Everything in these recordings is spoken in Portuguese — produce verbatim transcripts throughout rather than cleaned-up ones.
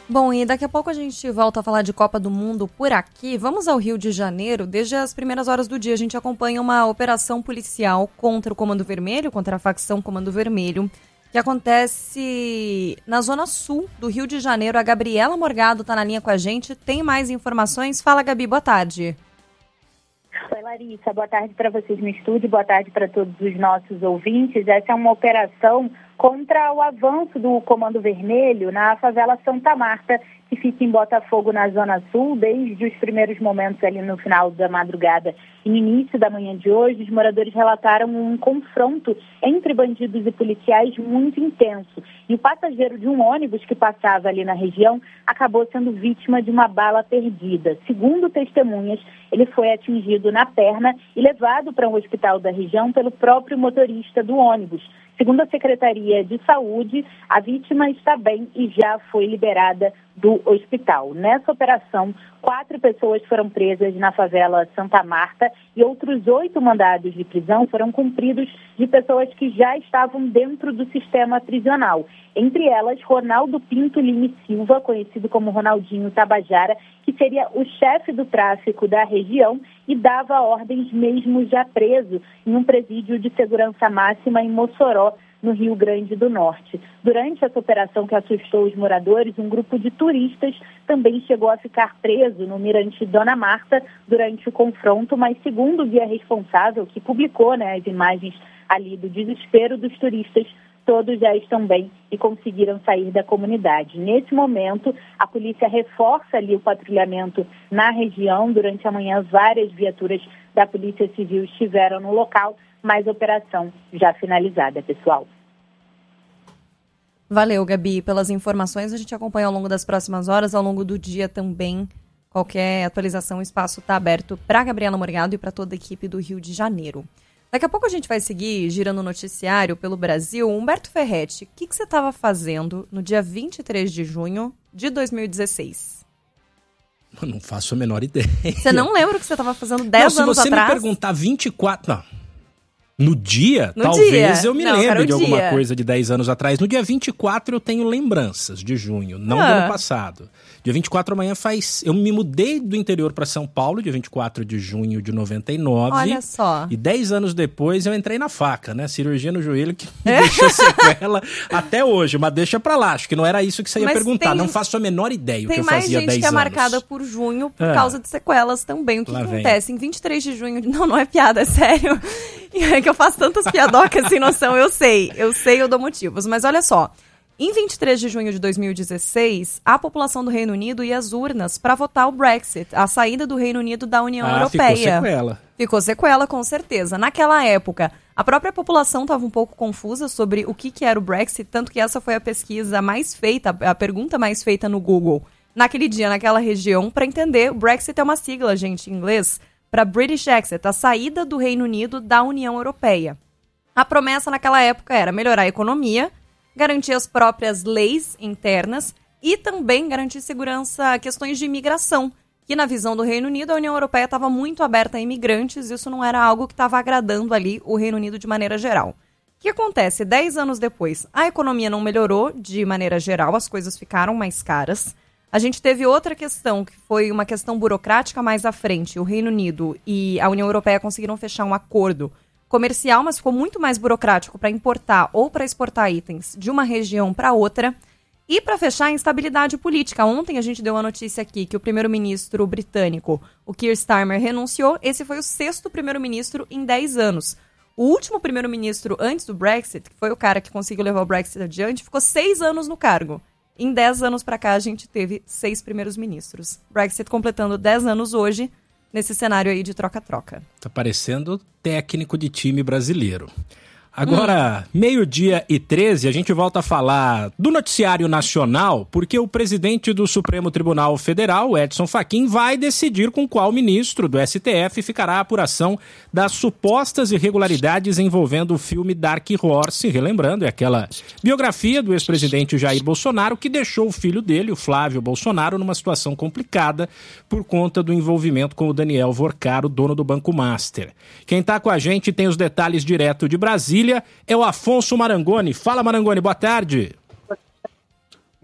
Bom, e daqui a pouco a gente volta a falar de Copa do Mundo por aqui. Vamos ao Rio de Janeiro. Desde as primeiras horas do dia a gente acompanha uma operação policial contra o Comando Vermelho, contra a facção Comando Vermelho, que acontece na zona sul do Rio de Janeiro. A Gabriela Morgado está na linha com a gente. Tem mais informações? Fala, Gabi, boa tarde. Oi, Larissa, boa tarde para vocês no estúdio, boa tarde para todos os nossos ouvintes. Essa é uma operação contra o avanço do Comando Vermelho na favela Santa Marta, que fica em Botafogo, na Zona Sul. Desde os primeiros momentos ali no final da madrugada e no início da manhã de hoje, os moradores relataram um confronto entre bandidos e policiais muito intenso. E o passageiro de um ônibus que passava ali na região acabou sendo vítima de uma bala perdida. Segundo testemunhas, ele foi atingido na perna e levado para um hospital da região pelo próprio motorista do ônibus. Segundo a Secretaria de Saúde, a vítima está bem e já foi liberada do hospital. Nessa operação, quatro pessoas foram presas na favela Santa Marta e outros oito mandados de prisão foram cumpridos de pessoas que já estavam dentro do sistema prisional. Entre elas, Ronaldo Pinto Lima Silva, conhecido como Ronaldinho Tabajara, que seria o chefe do tráfico da região e dava ordens mesmo já preso em um presídio de segurança máxima em Mossoró, no Rio Grande do Norte. Durante essa operação que assustou os moradores, um grupo de turistas também chegou a ficar preso no Mirante Dona Marta durante o confronto, mas segundo o guia responsável, que publicou, né, as imagens ali do desespero dos turistas, todos já estão bem e conseguiram sair da comunidade. Nesse momento, a polícia reforça ali o patrulhamento na região. Durante a manhã, várias viaturas da Polícia Civil estiveram no local, mas a operação já finalizada, pessoal. Valeu, Gabi, pelas informações. A gente acompanha ao longo das próximas horas, ao longo do dia também. Qualquer atualização, o espaço está aberto para a Gabriela Morgado e para toda a equipe do Rio de Janeiro. Daqui a pouco a gente vai seguir girando o noticiário pelo Brasil. Humberto Ferretti, o que, que você estava fazendo no dia vinte e três de junho de dois mil e dezesseis? Eu não faço a menor ideia. Você não lembra o que você estava fazendo dez não, anos atrás? Se você atrás? me perguntar vinte e quatro... Não. No dia, no talvez dia. eu me não, lembre de dia. alguma coisa de dez anos atrás. No dia vinte e quatro eu tenho lembranças de junho, não ah. do ano passado. Dia vinte e quatro amanhã faz... Eu me mudei do interior para São Paulo, dia vinte e quatro de junho de noventa e nove. Olha só. E dez anos depois eu entrei na faca, né? Cirurgia no joelho que me é. deixou sequela até hoje. Mas deixa pra lá, acho que não era isso que você ia mas perguntar. Tem, não faço a menor ideia o que eu fazia dez anos. Tem mais gente que é marcada por junho por é. causa de sequelas também. O que, que acontece? Em vinte e três de junho... Não, não é piada, é sério. É que eu faço tantas piadocas sem noção, eu sei. Eu sei, eu dou motivos. Mas olha só. Em vinte e três de junho de dois mil e dezesseis, a população do Reino Unido ia às urnas para votar o Brexit, a saída do Reino Unido da União ah, Europeia. Ficou sequela. Ficou sequela, com certeza. Naquela época, a própria população estava um pouco confusa sobre o que, que era o Brexit, tanto que essa foi a pesquisa mais feita, a pergunta mais feita no Google naquele dia, naquela região, para entender. O Brexit é uma sigla, gente, em inglês, para British Exit, a saída do Reino Unido da União Europeia. A promessa naquela época era melhorar a economia, garantir as próprias leis internas e também garantir segurança a questões de imigração, que na visão do Reino Unido a União Europeia estava muito aberta a imigrantes, isso não era algo que estava agradando ali o Reino Unido de maneira geral. O que acontece? Dez anos depois, a economia não melhorou de maneira geral, as coisas ficaram mais caras. A gente teve outra questão, que foi uma questão burocrática mais à frente. O Reino Unido e a União Europeia conseguiram fechar um acordo comercial, mas ficou muito mais burocrático para importar ou para exportar itens de uma região para outra. E para fechar, a instabilidade política. Ontem a gente deu uma notícia aqui que o primeiro-ministro britânico, o Keir Starmer, renunciou. Esse foi o sexto primeiro-ministro em dez anos. O último primeiro-ministro antes do Brexit, que foi o cara que conseguiu levar o Brexit adiante, ficou seis anos no cargo. Em dez anos para cá, a gente teve seis primeiros ministros. Brexit completando dez anos hoje, nesse cenário aí de troca-troca. Tá parecendo técnico de time brasileiro. Agora, hum. meio-dia e treze, a gente volta a falar do noticiário nacional, porque o presidente do Supremo Tribunal Federal, Edson Fachin, vai decidir com qual ministro do S T F ficará a apuração das supostas irregularidades envolvendo o filme Dark Horse, relembrando, é aquela biografia do ex-presidente Jair Bolsonaro, que deixou o filho dele, o Flávio Bolsonaro, numa situação complicada por conta do envolvimento com o Daniel Vorcaro, dono do Banco Master. Quem está com a gente tem os detalhes direto de Brasília, é o Afonso Marangoni. Fala, Marangoni, boa tarde.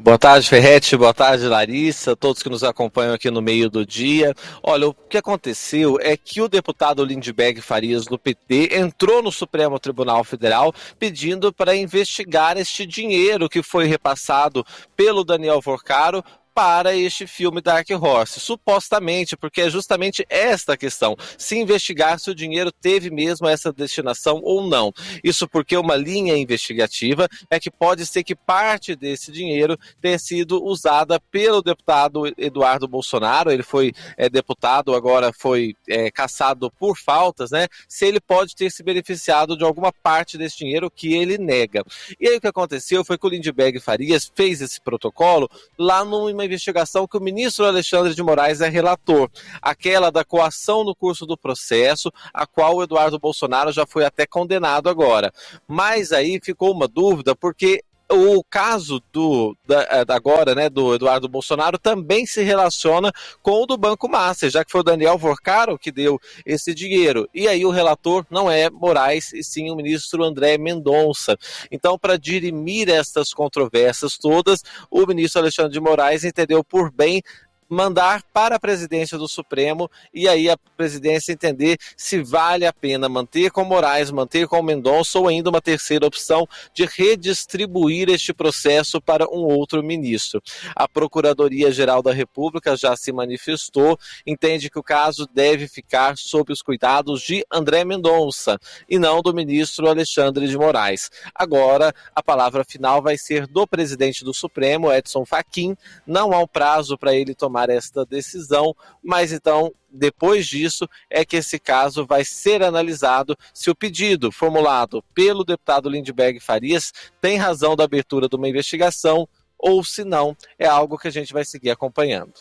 Boa tarde, Ferretti, boa tarde, Larissa, todos que nos acompanham aqui no meio do dia. Olha, o que aconteceu é que o deputado Lindbergh Farias, do P T, entrou no Supremo Tribunal Federal pedindo para investigar este dinheiro que foi repassado pelo Daniel Vorcaro para este filme Dark Horse, supostamente, porque é justamente esta a questão, se investigar se o dinheiro teve mesmo essa destinação ou não. Isso porque uma linha investigativa é que pode ser que parte desse dinheiro tenha sido usada pelo deputado Eduardo Bolsonaro, ele foi é, deputado, agora foi é, cassado por faltas, né? Se ele pode ter se beneficiado de alguma parte desse dinheiro que ele nega. E aí o que aconteceu foi que o Lindbergh Farias fez esse protocolo lá numa investigação que o ministro Alexandre de Moraes é relator, aquela da coação no curso do processo, a qual o Eduardo Bolsonaro já foi até condenado agora. Mas aí ficou uma dúvida, porque o caso do, da, agora, né, do Eduardo Bolsonaro também se relaciona com o do Banco Master, já que foi o Daniel Vorcaro que deu esse dinheiro. E aí o relator não é Moraes, e sim o ministro André Mendonça. Então, para dirimir estas controvérsias todas, o ministro Alexandre de Moraes entendeu por bem mandar para a presidência do Supremo e aí a presidência entender se vale a pena manter com Moraes, manter com Mendonça ou ainda uma terceira opção de redistribuir este processo para um outro ministro. A Procuradoria-Geral da República já se manifestou, entende que o caso deve ficar sob os cuidados de André Mendonça e não do ministro Alexandre de Moraes. Agora, a palavra final vai ser do presidente do Supremo, Edson Fachin. Não há um prazo para ele tomar esta decisão, mas então, depois disso, é que esse caso vai ser analisado se o pedido formulado pelo deputado Lindbergh Farias tem razão da abertura de uma investigação ou se não, é algo que a gente vai seguir acompanhando.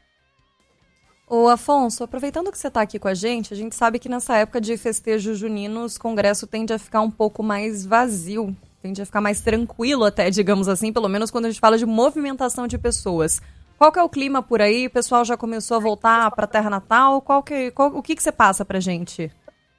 Ô Afonso, aproveitando que você está aqui com a gente, a gente sabe que nessa época de festejos juninos, o Congresso tende a ficar um pouco mais vazio, tende a ficar mais tranquilo até, digamos assim, pelo menos quando a gente fala de movimentação de pessoas. Qual que é o clima por aí? O pessoal já começou a voltar para a terra natal? Qual que, qual, o que, que você passa para a gente?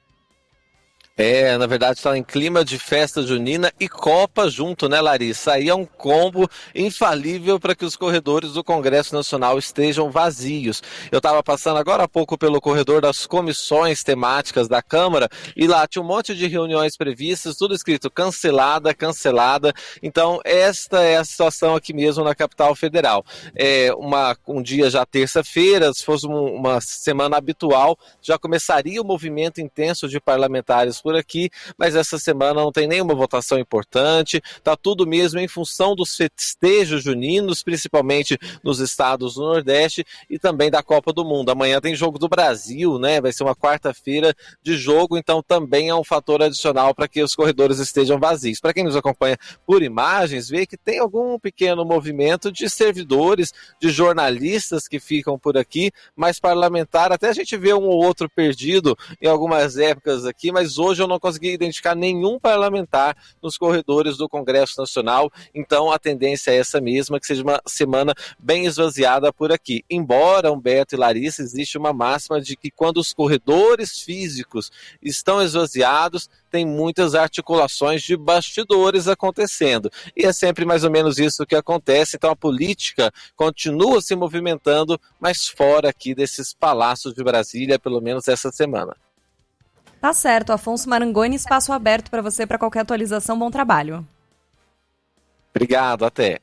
É, na verdade está em clima de festa junina e Copa junto, né, Larissa? Aí é um combo infalível para que os corredores do Congresso Nacional estejam vazios. Eu estava passando agora há pouco pelo corredor das comissões temáticas da Câmara e lá tinha um monte de reuniões previstas, tudo escrito cancelada, cancelada. Então esta é a situação aqui mesmo na capital federal. É uma, um dia já terça-feira, se fosse uma semana habitual, já começaria o movimento intenso de parlamentares por aqui, mas essa semana não tem nenhuma votação importante, está tudo mesmo em função dos festejos juninos, principalmente nos estados do Nordeste e também da Copa do Mundo. Amanhã tem jogo do Brasil, né? Vai ser uma quarta-feira de jogo, então também é um fator adicional para que os corredores estejam vazios. Para quem nos acompanha por imagens, vê que tem algum pequeno movimento de servidores, de jornalistas que ficam por aqui, mas parlamentar, até a gente vê um ou outro perdido em algumas épocas aqui, mas hoje eu não consegui identificar nenhum parlamentar nos corredores do Congresso Nacional, então a tendência é essa mesma, que seja uma semana bem esvaziada por aqui. Embora, Humberto e Larissa, existe uma máxima de que quando os corredores físicos estão esvaziados, tem muitas articulações de bastidores acontecendo. E é sempre mais ou menos isso que acontece, então a política continua se movimentando, mas fora aqui desses palácios de Brasília, pelo menos essa semana. Tá certo, Afonso Marangoni, espaço aberto para você para qualquer atualização, bom trabalho. Obrigado, até.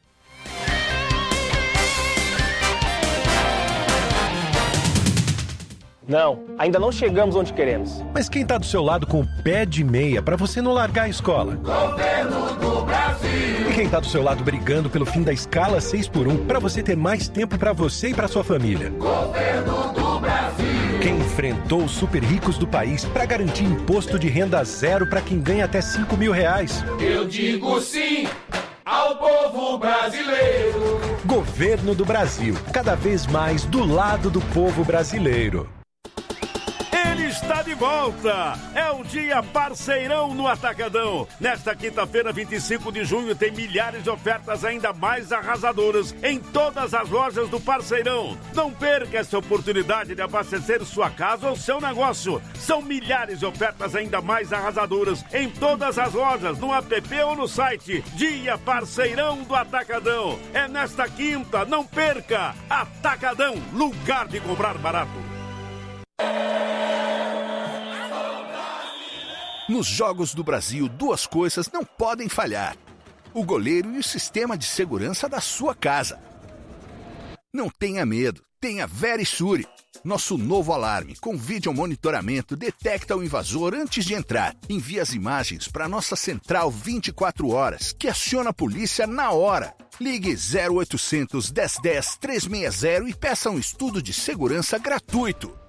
Não, ainda não chegamos onde queremos. Mas quem tá do seu lado com o pé de meia para você não largar a escola? Governo do Brasil. E quem tá do seu lado brigando pelo fim da escala seis por um para você ter mais tempo para você e para sua família? Governo do Brasil. Quem enfrentou os super ricos do país para garantir imposto de renda zero para quem ganha até cinco mil reais? Eu digo sim ao povo brasileiro. Governo do Brasil, cada vez mais do lado do povo brasileiro. Eles está de volta. É o dia parceirão no Atacadão. Nesta quinta-feira, vinte e cinco de junho, tem milhares de ofertas ainda mais arrasadoras em todas as lojas do Parceirão. Não perca essa oportunidade de abastecer sua casa ou seu negócio. São milhares de ofertas ainda mais arrasadoras em todas as lojas, no app ou no site. Dia Parceirão do Atacadão. É nesta quinta, não perca. Atacadão, lugar de comprar barato. Nos Jogos do Brasil, duas coisas não podem falhar: o goleiro e o sistema de segurança da sua casa. Não tenha medo, tenha Verisure. Nosso novo alarme com vídeo monitoramento detecta o invasor antes de entrar. Envia as imagens para nossa central vinte e quatro horas, que aciona a polícia na hora. Ligue zero oitocentos, dez dez, trezentos e sessenta e peça um estudo de segurança gratuito.